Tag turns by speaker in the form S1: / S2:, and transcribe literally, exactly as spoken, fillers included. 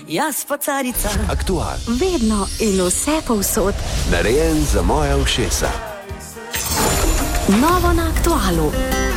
S1: jaz pa carica.
S2: Aktual.
S3: Vedno in vse povsod.
S2: Narejen za moje ušesa.
S3: Novo na Aktualu.